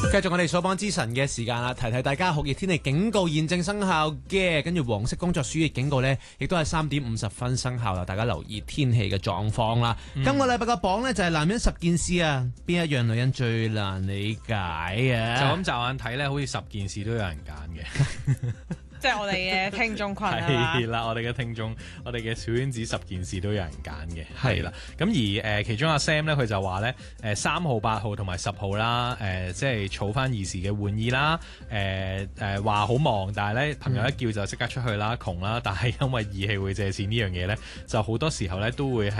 繼續我哋數榜之神嘅時間啦，提提大家酷熱天氣警告現正生效嘅，跟住黃色工作暑熱警告呢，亦都係3:50生效啦，大家留意天氣嘅狀況啦。今個禮拜個榜呢，就係男人10件事啊，邊一樣女人最難理解啊？ 就咁驟眼睇呢，好似10件事都有人揀嘅。 即係我哋嘅聽眾群係啦，我哋嘅聽眾，我哋嘅小圈子10件事都有人揀嘅，係啦。咁而其中阿 Sam 咧，佢就話咧，3號、8號同埋10號啦，即係儲翻兒時嘅玩意啦，話好忙，但係咧朋友一叫就即刻出去啦，窮啦，但係因為義氣會借錢呢樣嘢咧，就好多時候咧都會係